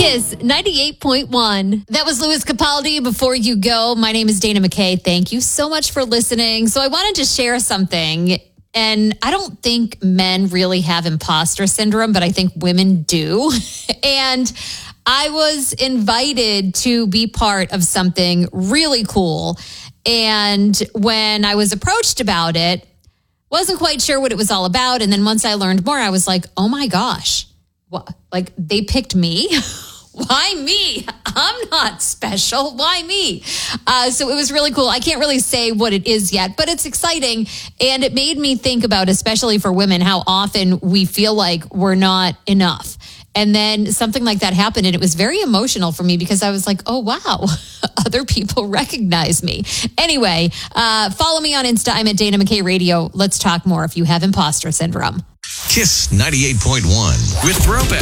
Kiss 98.1. That was Louis Capaldi. Before you go, my name is Dana McKay. Thank you so much for listening. So I wanted to share something, and I don't think men really have imposter syndrome, but I think women do. And I was invited to be part of something really cool. And when I was approached about it, wasn't quite sure what it was all about. And then once I learned more, I was like, oh my gosh, what? Like they picked me? Why me? I'm not special. Why me? So it was really cool. I can't really say what it is yet, but it's exciting. And it made me think about, especially for women, how often we feel like we're not enough. And then something like that happened, and it was very emotional for me because I was like, oh, wow, other people recognize me. Anyway, follow me on Insta. I'm at Dana McKay Radio. Let's talk more if you have imposter syndrome. Kiss 98.1 with Throwback.